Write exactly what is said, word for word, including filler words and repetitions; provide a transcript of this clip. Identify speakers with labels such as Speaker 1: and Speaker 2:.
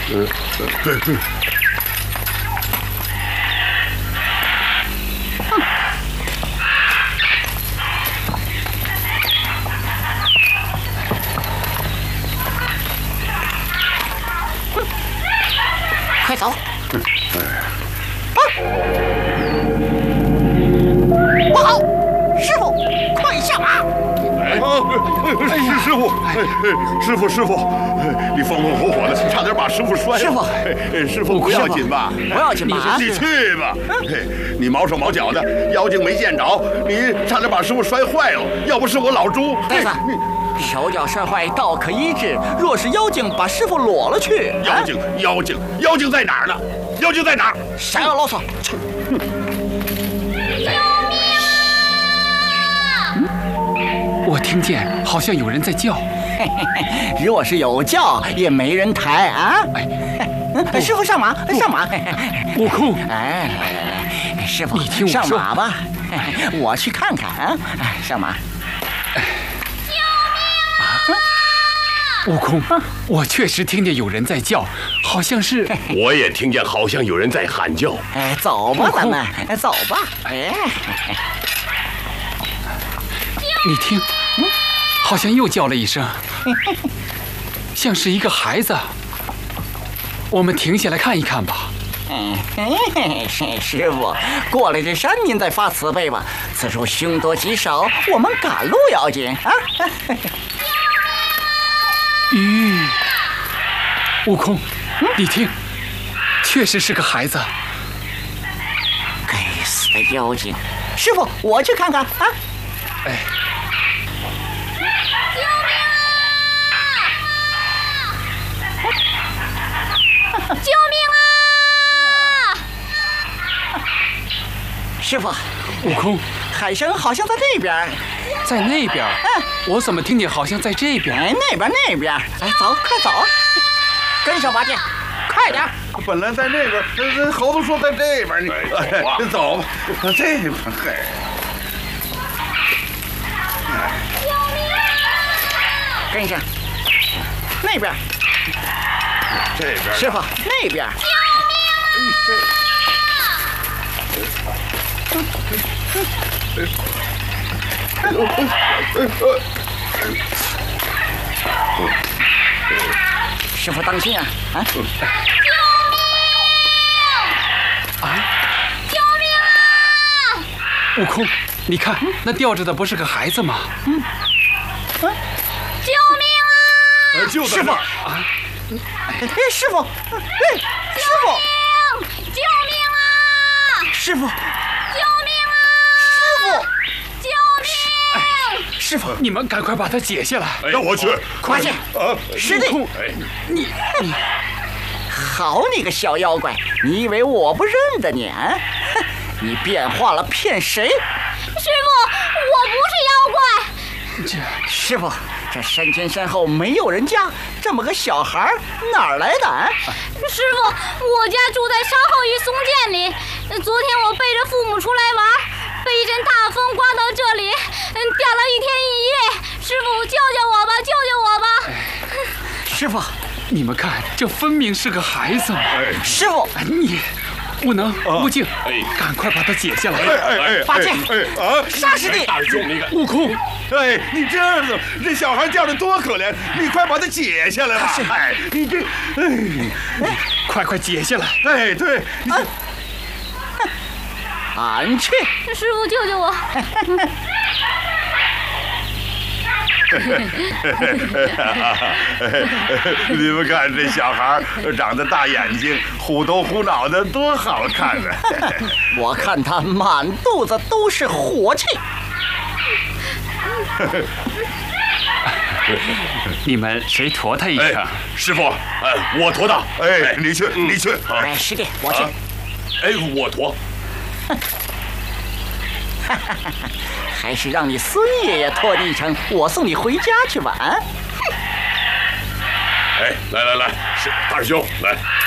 Speaker 1: 嗯，对对。
Speaker 2: 快走！不好，师傅，快下马！
Speaker 1: 哎，师师傅，师傅师傅，你风风火火的，差点把师傅摔了。
Speaker 2: 师傅，
Speaker 1: 师傅不要紧吧？
Speaker 2: 不要紧吧？
Speaker 1: 你去吧。你毛手毛脚的，妖精没见着，你差点把师傅摔坏了。要不是我老朱，
Speaker 2: 呆子，手脚摔坏道可医治，若是妖精把师傅裸了去，
Speaker 1: 妖精妖精妖精在哪儿呢？妖精在哪儿？
Speaker 2: 少要啰嗦！
Speaker 3: 我听见好像有人在叫，
Speaker 2: 若是有叫，也没人抬啊！哎，师傅上马，上马！
Speaker 3: 悟空，
Speaker 2: 哎，来来来，师傅，
Speaker 3: 你听我说，
Speaker 2: 上马吧，我去看看啊！哎，上马！
Speaker 3: 救命啊！悟空，我确实听见有人在叫，好像是……
Speaker 1: 我也听见好像有人在喊叫。
Speaker 2: 哎，走吧，咱们，走吧！哎。
Speaker 3: 你听，好像又叫了一声，像是一个孩子。我们停下来看一看吧。
Speaker 2: 嗯，师傅，过了这山您再发慈悲吧。此处凶多吉少，我们赶路要紧啊！
Speaker 3: 咦，悟空，你听，确实是个孩子。
Speaker 2: 该死的妖精！师傅，我去看看啊！
Speaker 3: 哎。
Speaker 4: 救命啊！
Speaker 2: 师傅，
Speaker 3: 悟空，
Speaker 2: 海神好像在那边，
Speaker 3: 在那边。嗯，我怎么听见好像在这边？
Speaker 2: 哎，那边那边，哎，走，快走，跟上八戒，快点！
Speaker 1: 本来在那边，这猴子说在这边，你哎，走吧，这边，嘿。
Speaker 4: 救命啊！
Speaker 2: 跟上，那边。
Speaker 1: 这边，
Speaker 2: 师傅那边。
Speaker 4: 救命啊！
Speaker 2: 师傅当心啊！啊！
Speaker 4: 救命！
Speaker 3: 啊！
Speaker 4: 救命啊！
Speaker 3: 悟空，你看那吊着的不是个孩子吗？嗯。
Speaker 4: 啊！救命啊！
Speaker 1: 就在那儿啊！
Speaker 2: 哎，师傅！哎，师傅！
Speaker 4: 救命啊！
Speaker 2: 师傅！
Speaker 4: 救命啊！
Speaker 2: 师傅！
Speaker 4: 救命！
Speaker 3: 师傅，你们赶快把它解下来。
Speaker 1: 让我去！
Speaker 2: 快去！
Speaker 1: 啊，
Speaker 2: 师弟，你你，好你个小妖怪！你以为我不认得你啊？你变化了骗谁？
Speaker 4: 师傅，我不是妖怪。
Speaker 3: 这
Speaker 2: 师傅。这山前山后没有人家，这么个小孩哪儿来的啊？
Speaker 4: 师傅，我家住在沙后一松涧里。昨天我背着父母出来玩，被一阵大风刮到这里，掉了一天一夜。师傅，救救我吧，救救我吧！
Speaker 3: 师傅，你们看，这分明是个孩子嘛！
Speaker 1: 哎，
Speaker 2: 师傅，
Speaker 3: 你不能，悟净，
Speaker 1: 哎，
Speaker 3: 赶快把他解下来！
Speaker 1: 哎哎哎，
Speaker 2: 八戒，
Speaker 1: 哎啊，
Speaker 2: 沙师弟，
Speaker 1: 大师兄，你看，
Speaker 3: 悟空，
Speaker 1: 哎，你这样子，这小孩叫的多可怜，你快把他解下来吧！哎，你这，哎，
Speaker 3: 快快解下来！
Speaker 1: 哎，对，你
Speaker 2: 俺去，
Speaker 4: 师傅救救我！
Speaker 1: 你们看这小孩长得大眼睛，虎头虎脑的，多好看啊！
Speaker 2: 我看他满肚子都是火气。
Speaker 3: 你们谁驮他一程？
Speaker 1: 哎，师傅，哎，我驮他。哎，你去，你去。
Speaker 2: 哎，师弟，我去。
Speaker 1: 哎，我驮。
Speaker 2: 还是让你孙爷爷驮你一程，我送你回家去吧。啊！
Speaker 1: 哎，来来来，是大师兄来。